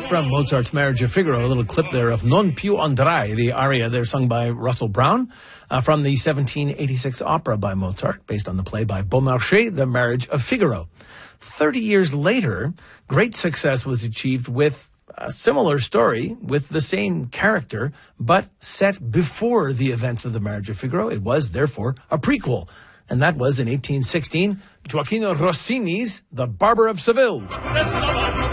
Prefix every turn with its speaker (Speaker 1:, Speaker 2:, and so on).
Speaker 1: From Mozart's Marriage of Figaro, a little clip there of Non più andrai, the aria there sung by Russell Brown, from the 1786 opera by Mozart, based on the play by Beaumarchais, The Marriage of Figaro. 30 years later, great success was achieved with a similar story with the same character, but set before the events of The Marriage of Figaro. It was, therefore, a prequel. And that was, in 1816, Gioachino Rossini's The Barber of Seville.